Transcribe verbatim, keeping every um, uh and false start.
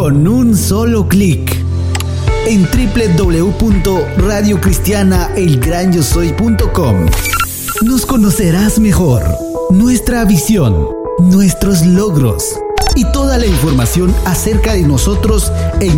con un solo clic. En doble u doble u doble u punto radio cristiana el gran yo soy punto com nos conocerás mejor, nuestra visión, nuestros logros y toda la información acerca de nosotros en